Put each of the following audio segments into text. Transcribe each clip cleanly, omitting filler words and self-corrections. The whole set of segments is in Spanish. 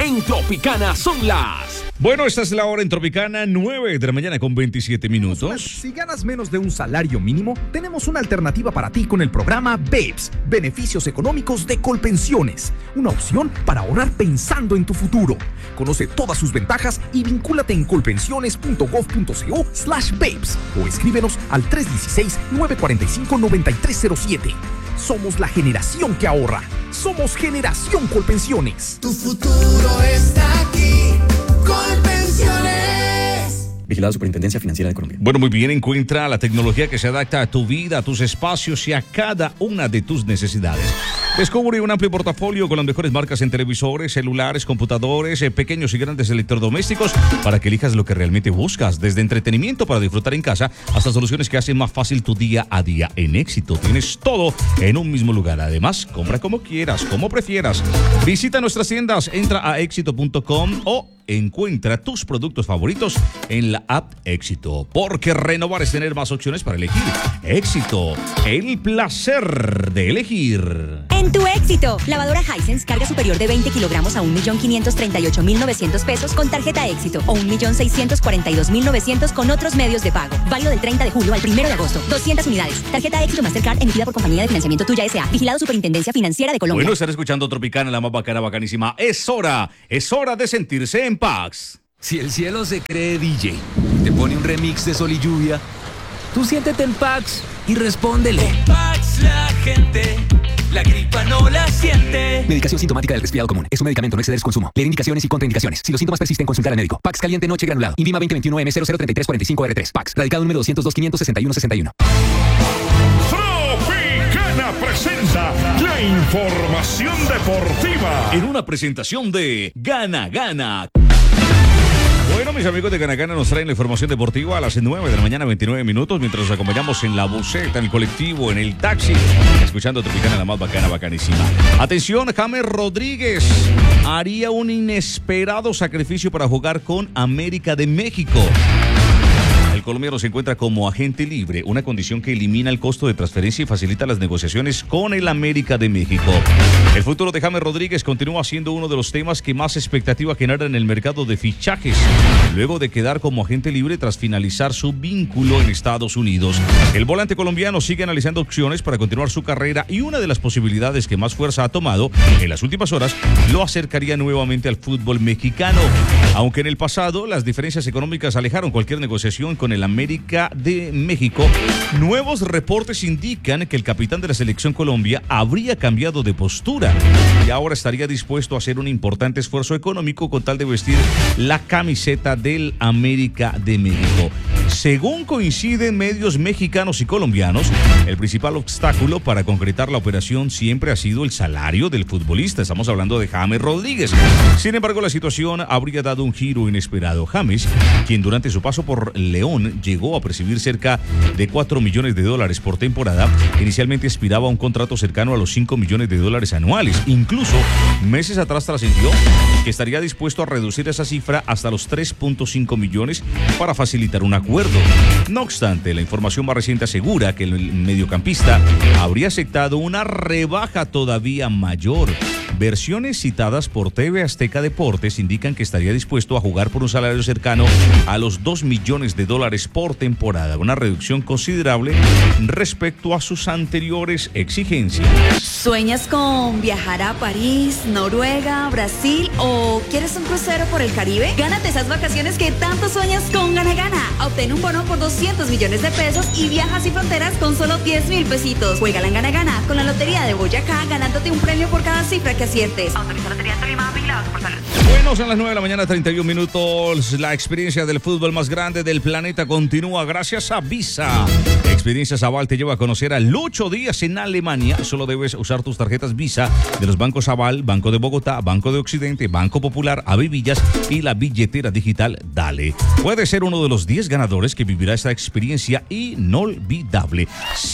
En Tropicana son las... Bueno, esta es la hora en Tropicana, 9 de la mañana con 27 minutos. Si ganas menos de un salario mínimo, tenemos una alternativa para ti con el programa BEPS, Beneficios Económicos de Colpensiones. Una opción para ahorrar pensando en tu futuro. Conoce todas sus ventajas y vincúlate en colpensiones.gov.co/BEPS o escríbenos al 316-945-9307. Somos la generación que ahorra. Somos Generación Colpensiones. Tu futuro está aquí. Colpensiones. Vigilado Superintendencia Financiera de Colombia. Bueno, muy bien, encuentra la tecnología que se adapta a tu vida, a tus espacios y a cada una de tus necesidades. Descubre un amplio portafolio con las mejores marcas en televisores, celulares, computadores, pequeños y grandes electrodomésticos para que elijas lo que realmente buscas. Desde entretenimiento para disfrutar en casa hasta soluciones que hacen más fácil tu día a día. En Éxito tienes todo en un mismo lugar. Además, compra como quieras, como prefieras. Visita nuestras tiendas, entra a éxito.com o encuentra tus productos favoritos en la app Éxito, porque renovar es tener más opciones para elegir. Éxito, el placer de elegir. En tu Éxito, lavadora Hisense, carga superior de 20 kilogramos a 1.538.900 pesos con tarjeta Éxito o 1.642.900 con otros medios de pago. Válido del 30 de julio al 1 de agosto. 200 unidades. Tarjeta Éxito Mastercard emitida por Compañía de Financiamiento Tuya S.A. Vigilado Superintendencia Financiera de Colombia. Bueno, estar escuchando Tropicana, la más bacana, bacanísima. Es hora de sentirse en paz. Si el cielo se cree DJ, te pone un remix de Sol y Lluvia, tú siéntete en Pax y respóndele. En Pax la gente, la gripa no la siente. Medicación sintomática del resfriado común. Es un medicamento, no exceder su consumo. Leer indicaciones y contraindicaciones. Si los síntomas persisten, consultar al médico. Pax caliente noche granulado. Invima 2021M003345R3. Pax. Radicado número 202-561-61. Tropicana presenta la información deportiva. En una presentación de Gana Gana. Bueno, mis amigos de Gana Gana nos traen la información deportiva a las 9 de la mañana, 29 minutos, mientras nos acompañamos en la buseta, en el colectivo, en el taxi, escuchando Tropicana, la más bacana, bacanísima. Atención, James Rodríguez haría un inesperado sacrificio para jugar con América de México. El colombiano se encuentra como agente libre, una condición que elimina el costo de transferencia y facilita las negociaciones con el América de México. El futuro de James Rodríguez continúa siendo uno de los temas que más expectativa genera en el mercado de fichajes, luego de quedar como agente libre tras finalizar su vínculo en Estados Unidos. El volante colombiano sigue analizando opciones para continuar su carrera y una de las posibilidades que más fuerza ha tomado en las últimas horas lo acercaría nuevamente al fútbol mexicano. Aunque en el pasado las diferencias económicas alejaron cualquier negociación con el América de México, nuevos reportes indican que el capitán de la selección Colombia habría cambiado de postura y ahora estaría dispuesto a hacer un importante esfuerzo económico con tal de vestir la camiseta del América de México. Según coinciden medios mexicanos y colombianos, el principal obstáculo para concretar la operación siempre ha sido el salario del futbolista. Estamos hablando de James Rodríguez. Sin embargo, la situación habría dado un giro inesperado. James, quien durante su paso por León llegó a percibir cerca de $4 millones por temporada, inicialmente aspiraba a un contrato cercano a los $5 millones anuales. Incluso meses atrás trascendió que estaría dispuesto a reducir esa cifra hasta los 3.5 millones para facilitar un acuerdo. No obstante, la información más reciente asegura que el mediocampista habría aceptado una rebaja todavía mayor. Versiones citadas por TV Azteca Deportes indican que estaría dispuesto a jugar por un salario cercano a los $2 millones por temporada, una reducción considerable respecto a sus anteriores exigencias. ¿Sueñas con viajar a París, Noruega, Brasil o quieres un crucero por el Caribe? Gánate esas vacaciones que tanto sueñas con Gana Gana. Obtén un bono por $200 millones y viaja sin fronteras con solo 10,000 pesitos. Juégala en Gana Gana con la Lotería de Boyacá, ganándote un premio por cada cifra que aciertes. Autoriza Lotería Tolima, vigilado por salud. Bueno, son las 9 de la mañana, 31 minutos. La experiencia del fútbol más grande del planeta continúa gracias a Visa. Experiencias Aval te lleva a conocer a Lucho Díaz en Alemania. Solo debes usar tus tarjetas Visa de los bancos Aval, Banco de Bogotá, Banco de Occidente, Banco Popular, Avivillas y la billetera digital Dale. Puedes ser uno de los 10 ganadores que vivirá esta experiencia inolvidable.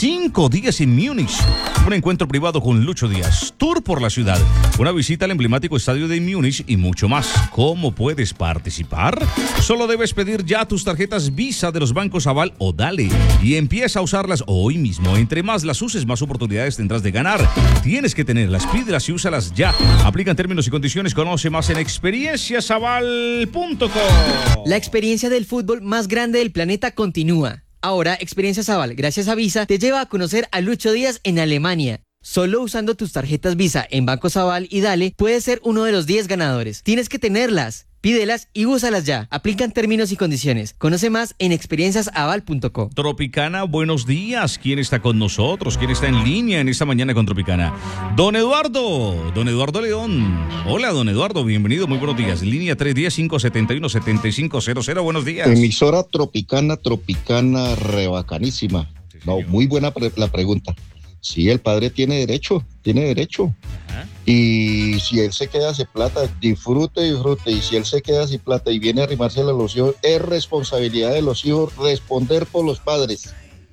5 días en Múnich. Un encuentro privado con Lucho Díaz. Tour por la ciudad. Una visita al emblemático estadio de Múnich y mucho más. ¿Cómo puedes participar? Solo debes pedir ya tus tarjetas Visa de los bancos Aval o Dale y empieza Empieza a usarlas hoy mismo. Entre más las uses, más oportunidades tendrás de ganar. Tienes que tenerlas, pídelas y úsalas ya. Aplican términos y condiciones. Conoce más en experienciasaval.com. La experiencia del fútbol más grande del planeta continúa. Ahora, Experiencias Aval, gracias a Visa, te lleva a conocer a Lucho Díaz en Alemania. Solo usando tus tarjetas Visa en Bancos Aval y Dale, puedes ser uno de los 10 ganadores. Tienes que tenerlas, pídelas y úsalas ya. Aplican términos y condiciones. Conoce más en experienciasaval.com. Tropicana, buenos días. ¿Quién está con nosotros? ¿Quién está en línea en esta mañana con Tropicana? Don Eduardo León. Hola, don Eduardo, bienvenido, muy buenos días. Línea 310-571-7500. Buenos días. Emisora Tropicana, rebacanísima. Sí, no, muy buena la pregunta. Sí, el padre tiene derecho. Ajá. Y si él se queda sin plata, disfrute. Y si él se queda sin plata y viene a arrimarse a los hijos, es responsabilidad de los hijos responder por los padres.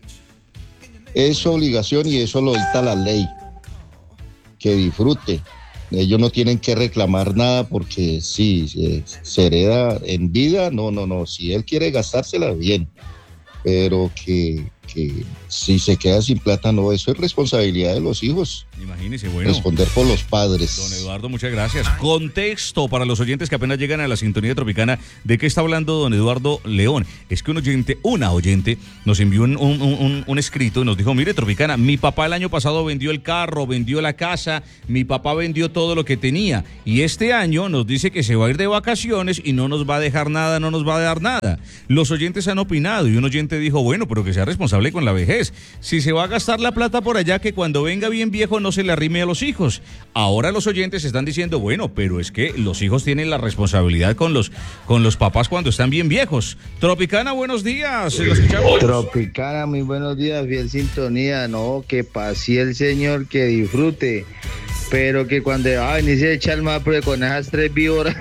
Es obligación y eso lo dicta la ley. Que disfrute. Ellos no tienen que reclamar nada porque sí, se hereda en vida. No. Si él quiere gastársela, bien. Pero que si se queda sin plata, no, eso es responsabilidad de los hijos. Imagínese, bueno. Responder por los padres. Don Eduardo, muchas gracias. Contexto para los oyentes que apenas llegan a la sintonía de Tropicana. ¿De qué está hablando don Eduardo León? Es que una oyente, nos envió un escrito y nos dijo, mire, Tropicana, mi papá el año pasado vendió el carro, vendió la casa, mi papá vendió todo lo que tenía. Y este año nos dice que se va a ir de vacaciones y no nos va a dejar nada, no nos va a dar nada. Los oyentes han opinado y un oyente dijo, bueno, pero que sea responsable con la vejez. Si se va a gastar la plata por allá, que cuando venga bien viejo no se le arrime a los hijos. Ahora los oyentes están diciendo, bueno, pero es que los hijos tienen la responsabilidad con los papás cuando están bien viejos. Tropicana, buenos días. ¿Lo escuchamos? Tropicana, muy buenos días, bien sintonía. No, que pase el señor, que disfrute. Pero que cuando va a venir a echar más, porque con esas 3 víboras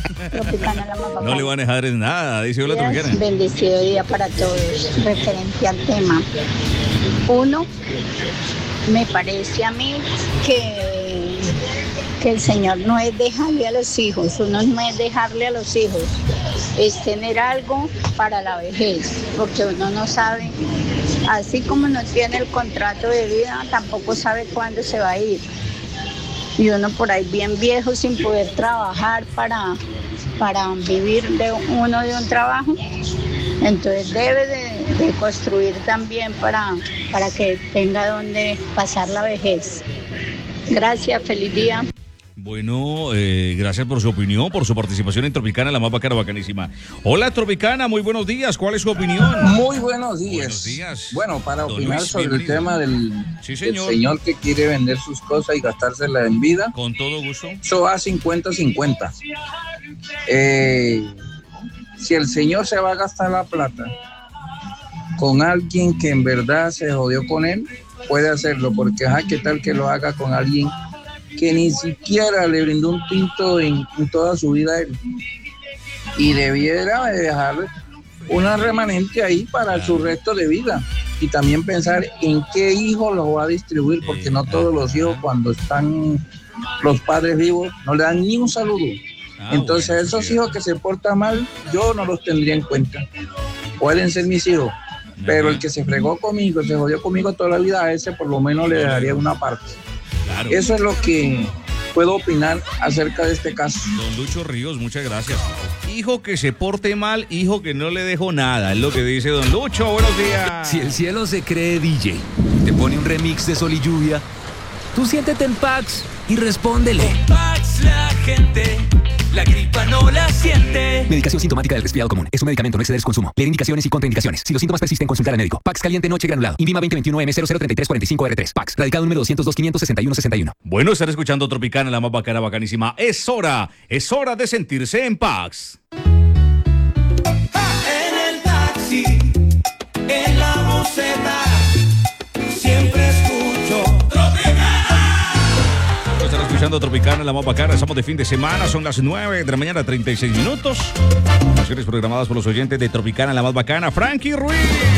no le van a dejar nada, dice la Tropicana. Bendecido día para todos. Referente al tema, uno, me parece a mí que el Señor no es dejarle a los hijos, uno no es dejarle a los hijos, es tener algo para la vejez, porque uno no sabe, así como no tiene el contrato de vida, tampoco sabe cuándo se va a ir. Y uno por ahí bien viejo sin poder trabajar para vivir de un trabajo, entonces debe de construir también para que tenga donde pasar la vejez. Gracias, feliz día. Bueno, gracias por su opinión, por su participación en Tropicana, la más bacana, bacanísima. Hola, Tropicana, muy buenos días. ¿Cuál es su opinión? Muy buenos días. Buenos días. Bueno, para opinar Luis, sobre bienvenido. El tema del señor que quiere vender sus cosas y gastársela en vida. Con todo gusto. Eso va 50-50. Si el señor se va a gastar la plata con alguien que en verdad se jodió con él, puede hacerlo, porque ¿qué tal que lo haga con alguien que ni siquiera le brindó un tinto en toda su vida a él? Y debiera dejar una remanente ahí para su resto de vida. Y también pensar en qué hijo lo va a distribuir, porque no todos los hijos, cuando están los padres vivos, no le dan ni un saludo. Entonces, bueno, esos hijos que se portan mal, yo no los tendría en cuenta. Pueden ser mis hijos, pero el que se fregó conmigo, se jodió conmigo toda la vida, a ese por lo menos le daría una parte. Claro. Eso es lo que puedo opinar acerca de este caso. Don Lucho Ríos, muchas gracias. Hijo que se porte mal, hijo que no le dejo nada, es lo que dice don Lucho. Buenos días. Si el cielo se cree DJ, te pone un remix de Sol y Lluvia, tú siéntete en Pax y respóndele. Con Pax la gente, la gripa no la siente. Medicación sintomática del resfriado común. Es un medicamento, no exceder su consumo. Leer indicaciones y contraindicaciones. Si los síntomas persisten, consultar al médico. Pax caliente noche granulado. Invima 2021M003345R3. Pax. Radicado número 202-561-61. Bueno, estar escuchando Tropicana, la más bacana, bacanísima. Es hora de sentirse en Pax. En el taxi, en la buceta, siempre escucho Estar escuchando Tropicana, la más bacana. Estamos de fin de semana, son las 9 de la mañana, 36 minutos. Canciones programadas por los oyentes de Tropicana, la más bacana. Frankie Ruiz.